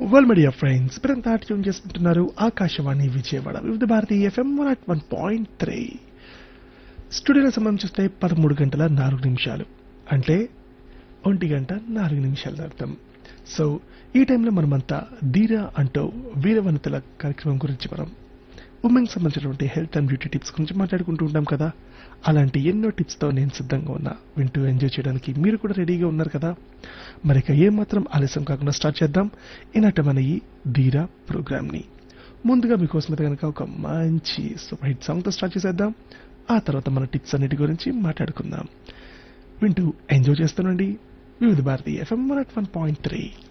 Well media friends ఇప్పుడంతా tune చేసుకుంటున్నారు ఆకాశవాణి విజయవాడ వివిధ భారతి ఎఫ్ఎం 101.3. స్టూడియోలో సమయం చూస్తే 13 గంటల 4 నిమిషాలు, అంటే 1 గంట 4 నిమిషాల అర్థం. సో ఈ టైంలో మనమంతా ధీరా అంటూ వీరవనితల కార్యక్రమం గురించి మనం ఉమెన్కి సంబంధించినటువంటి హెల్త్ అండ్ బ్యూటీ టిప్స్ గురించి మాట్లాడుకుంటూ ఉంటాం కదా. అలాంటి ఎన్నో టిప్స్తో నేను సిద్ధంగా ఉన్నా, వింటూ ఎంజాయ్ చేయడానికి మీరు కూడా రెడీగా ఉన్నారు కదా. మరి ఇక ఏమాత్రం ఆలస్యం కాకుండా స్టార్ట్ చేద్దాం ఈనాటి మన ఈ ధీరా ప్రోగ్రామ్ని. ముందుగా మీకోసం అయితే కనుక ఒక మంచి సూపర్ హిట్ సాంగ్తో స్టార్ట్ చేసేద్దాం. ఆ తర్వాత మన టిప్స్ అన్నిటి గురించి మాట్లాడుకుందాం. వింటూ ఎంజాయ్ చేస్తానండి వివిధ భారతి ఎఫ్ఎం 101.3.